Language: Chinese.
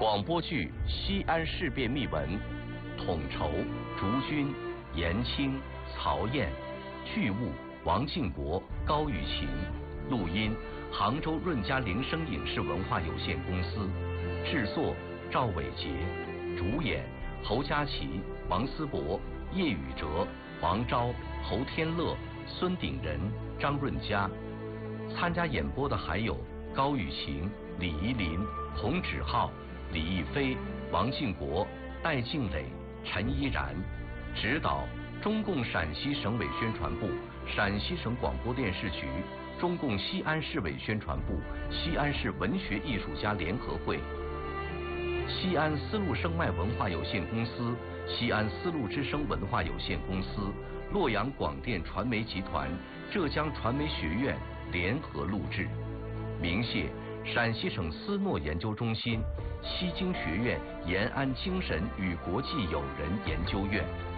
广播剧《西安事变秘闻》，统筹竹君、严青、曹燕，剧务王敬国、高雨晴，录音杭州润嘉铃声影视文化有限公司，制作赵伟杰，主演侯佳琪、王思博、叶宇哲、王钊、侯天乐、孙鼎仁、张润佳。参加演播的还有高雨晴、李怡林、洪芷浩、李逸飞、王敬国、戴静蕾、陈依然。指导中共陕西省委宣传部、陕西省广播电视局、中共西安市委宣传部、西安市文学艺术家联合会、西安丝路声脉文化有限公司、西安丝路之声文化有限公司、洛阳广电传媒集团、浙江传媒学院联合录制。鸣谢陕西省斯诺研究中心、西京学院延安精神与国际友人研究院。